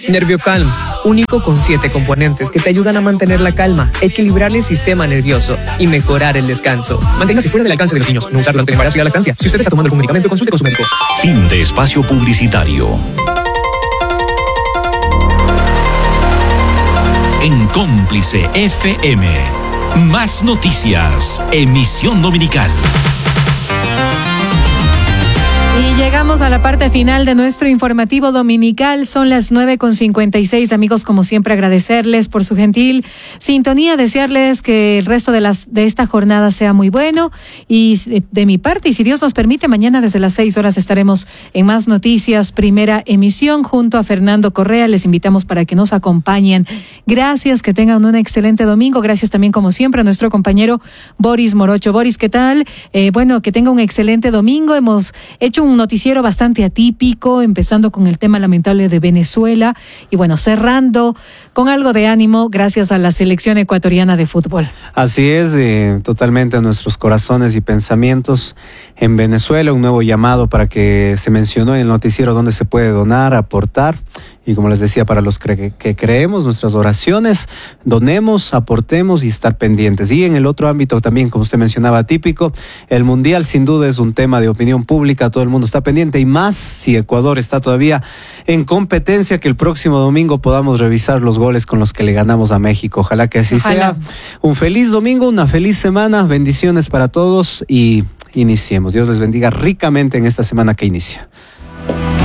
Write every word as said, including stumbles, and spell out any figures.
NervioCalm, único con siete componentes que te ayudan a mantener la calma, equilibrar el sistema nervioso y mejorar el descanso. Manténgase fuera del alcance de los niños. No usarlo ante el embarazo y la lactancia. Si usted está tomando algún medicamento, consulte con su médico. Fin de espacio publicitario. En Cómplice F M. Más noticias. Emisión dominical. Y llegamos a la parte final de nuestro informativo dominical. Son las nueve con cincuenta y seis. Amigos, como siempre, agradecerles por su gentil sintonía, desearles que el resto de las de esta jornada sea muy bueno. Y de mi parte, y si Dios nos permite, mañana desde las seis horas estaremos en Más Noticias, primera emisión, junto a Fernando Correa. Les invitamos para que nos acompañen. Gracias, que tengan un excelente domingo. Gracias también, como siempre, a nuestro compañero Boris Morocho. Boris, ¿qué tal? Eh, bueno, que tenga un excelente domingo. Hemos hecho un noticiero bastante atípico, empezando con el tema lamentable de Venezuela y bueno, cerrando con algo de ánimo gracias a la selección ecuatoriana de fútbol. Así es, eh, totalmente a nuestros corazones y pensamientos en Venezuela, un nuevo llamado para que se mencionó en el noticiero donde se puede donar, aportar. Y como les decía, para los que, que creemos, nuestras oraciones, donemos, aportemos y estar pendientes. Y en el otro ámbito también, como usted mencionaba, típico, el Mundial sin duda es un tema de opinión pública, todo el mundo está pendiente, y más si Ecuador está todavía en competencia, que el próximo domingo podamos revisar los goles con los que le ganamos a México. Ojalá que así Ojalá. sea. Un feliz domingo, una feliz semana, bendiciones para todos y iniciemos. Dios les bendiga ricamente en esta semana que inicia.